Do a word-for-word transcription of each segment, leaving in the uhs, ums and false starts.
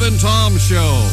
Bob and Tom Show.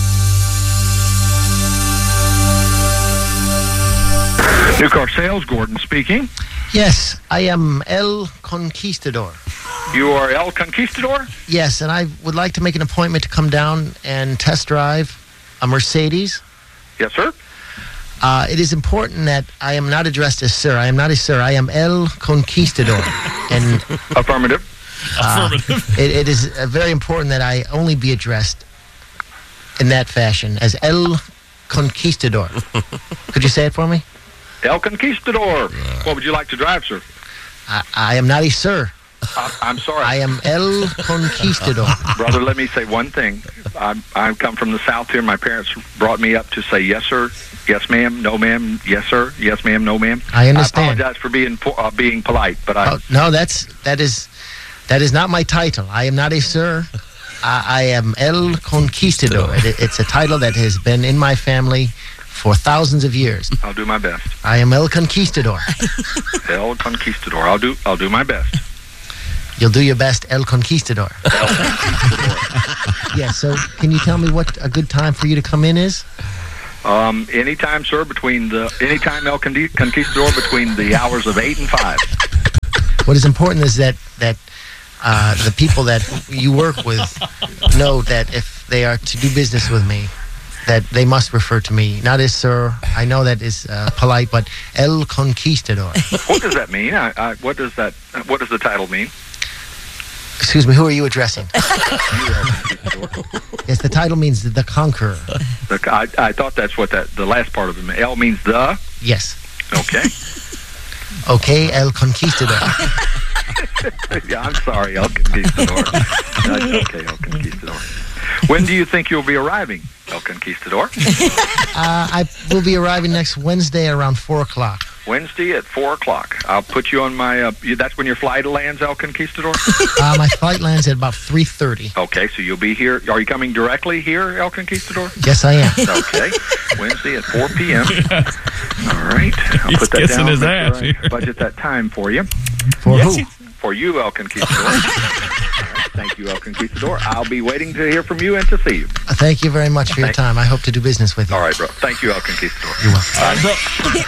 New car sales, Gordon speaking. Yes, I am El Conquistador. You are El Conquistador? Yes, and I would like to make an appointment to come down and test drive a Mercedes. Yes, sir. Uh, it is important that I am not addressed as sir. I am not a sir. I am El Conquistador. And Affirmative. uh, it, it is uh, very important that I only be addressed in that fashion, as El Conquistador. Could you say it for me? El Conquistador. What would you like to drive, sir? I, I am not a sir. Uh, I'm sorry. I am El Conquistador. Brother, let me say one thing. I I come from the South here. My parents brought me up to say yes, sir, yes, ma'am, no, ma'am, yes, sir, yes, ma'am, no, ma'am. I understand. I apologize for being po- uh, being polite, but I... Oh, no, that's that is that is not my title. I am not a sir. I, I am El Conquistador. It, it's a title that has been in my family for thousands of years. I'll do my best. I am El Conquistador. El Conquistador. I'll do I'll do my best. You'll do your best, El Conquistador. El Conquistador. Yeah, so can you tell me what a good time for you to come in is? Um, anytime, sir, between the anytime El Conqui- Conquistador between the hours of eight and five. What is important is that that uh, the people that you work with know that if they are to do business with me, that they must refer to me, not as sir. I know that is uh, polite, but El Conquistador. What does that mean? I, I, what does that? What does the title mean? Excuse me, who are you addressing? Yes, the title means the conqueror. The, I, I thought that's what that the last part of it meant. El means the. Yes. Okay. Okay, El Conquistador. Yeah, I'm sorry, El Conquistador. That's okay, El Conquistador. When do you think you'll be arriving, El Conquistador? Uh, I will be arriving next Wednesday around four o'clock. Wednesday at four o'clock. I'll put you on my. Uh, you, that's when your flight lands, El Conquistador. Uh, my flight lands at about three thirty. Okay, so you'll be here. Are you coming directly here, El Conquistador? Yes, I am. Okay, Wednesday at four p.m. All right, I'll He's put that kissing down. his make ass sure I here. budget that time for you. For Yes, who? he- For you, El Conquistador. All right, thank you, El Conquistador. I'll be waiting to hear from you and to see you. Uh, Thank you very much for your Thank- time. I hope to do business with you. All right, bro. Thank you, El Conquistador. You're welcome. All right.